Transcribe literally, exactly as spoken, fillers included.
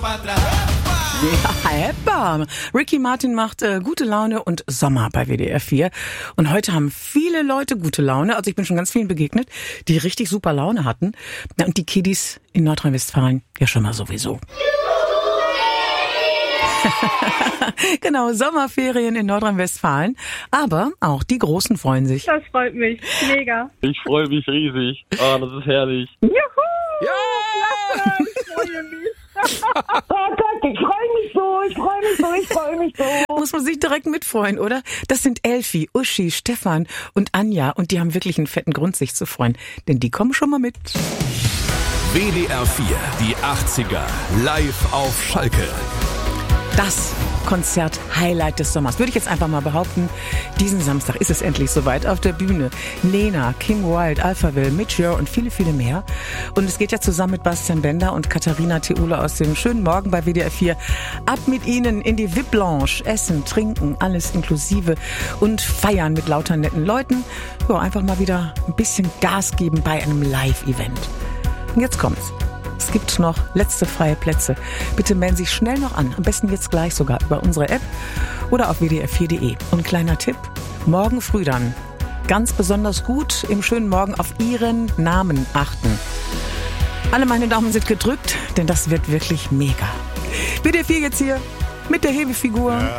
Ja, heppa. Ricky Martin macht äh, gute Laune und Sommer bei W D R vier. Und heute haben viele Leute gute Laune. Also ich bin schon ganz vielen begegnet, die richtig super Laune hatten. Na, und die Kiddies in Nordrhein-Westfalen ja schon mal sowieso. Genau, Sommerferien in Nordrhein-Westfalen. Aber auch die Großen freuen sich. Das freut mich. Mega. Ich freue mich riesig. Ah, das ist herrlich. Juhu! Ja! Klasse, ich freue mich. Oh Gott, ich freue mich so, ich freue mich so, ich freue mich so. Muss man sich direkt mitfreuen, oder? Das sind Elfi, Uschi, Stefan und Anja. Und die haben wirklich einen fetten Grund, sich zu freuen. Denn die kommen schon mal mit. W D R vier, die achtziger, live auf Schalke. Das Konzert-Highlight des Sommers, würde ich jetzt einfach mal behaupten. Diesen Samstag ist es endlich soweit. Auf der Bühne Nena, Kim Wilde, Alphaville, Mitchell und viele, viele mehr. Und es geht ja zusammen mit Bastian Bender und Katharina Theule aus dem schönen Morgen bei W D R vier. Ab mit ihnen in die V I P-Lounge. Essen, trinken, alles inklusive und feiern mit lauter netten Leuten. Ja, einfach mal wieder ein bisschen Gas geben bei einem Live-Event. Und jetzt kommt's. Es gibt noch letzte freie Plätze. Bitte melden Sie sich schnell noch an. Am besten jetzt gleich sogar über unsere App oder auf w d r vier punkt d e. Und kleiner Tipp, morgen früh dann ganz besonders gut im schönen Morgen auf Ihren Namen achten. Alle meine Daumen sind gedrückt, denn das wird wirklich mega. W D R vier jetzt hier mit der Hebefigur. Ja.